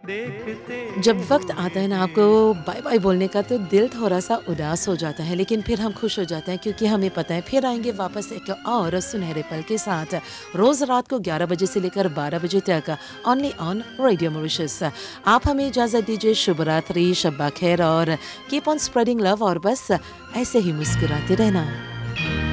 देखते जब वक्त हुए। आता है ना आपको बाय बाय बोलने का तो दिल थोड़ा-सा उदास हो जाता है, लेकिन फिर हम खुश हो जाते हैं क्योंकि हमें पता है फिर आएँगे वापस एक और सुनहरे पल के साथ। रोज़ रात को 11 बजे से लेकर 12 बजे तक ओनली ऑन रेडियो मॉरिशस। आप हमें इजाज़त दीजिए, शुभ रात्रि, शब ख़ैर और कीप ऑन स्प्रेडिंग लव और बस ऐसे ही मुस्कुराते रहना।